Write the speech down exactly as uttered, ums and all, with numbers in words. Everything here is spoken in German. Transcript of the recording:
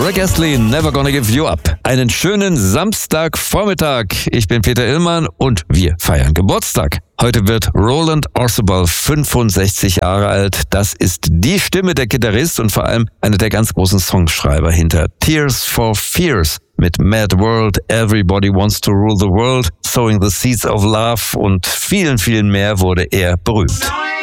Rick Astley, Never Gonna Give You Up. Einen schönen Samstagvormittag. Ich bin Peter Illmann und wir feiern Geburtstag. Heute wird Roland Orzabal fünfundsechzig Jahre alt. Das ist die Stimme der Gitarrist und vor allem einer der ganz großen Songschreiber hinter Tears for Fears mit Mad World, Everybody Wants to Rule the World, Sowing the Seeds of Love und vielen, vielen mehr wurde er berühmt.